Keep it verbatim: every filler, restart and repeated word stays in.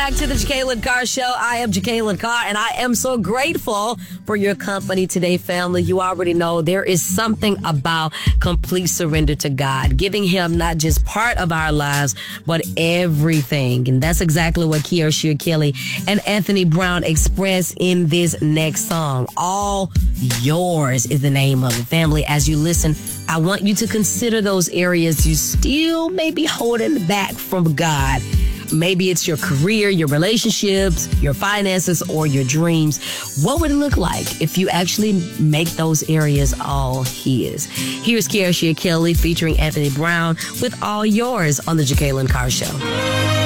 back to the Jacqueline Carr Show. I am Jacqueline Carr, and I am so grateful for your company today, family. You already know there is something about complete surrender to God, giving Him not just part of our lives, but everything. And that's exactly what Kiyoshi Kelly and Anthony Brown express in this next song. All Yours is the name of it. Family, as you listen, I want you to consider those areas you still may be holding back from God. Maybe it's your career, your relationships, your finances, or your dreams. What would it look like if you actually make those areas all His? Here's Kiyoshi Kelly featuring Anthony Brown with All Yours on the Jacqueline Carr Show.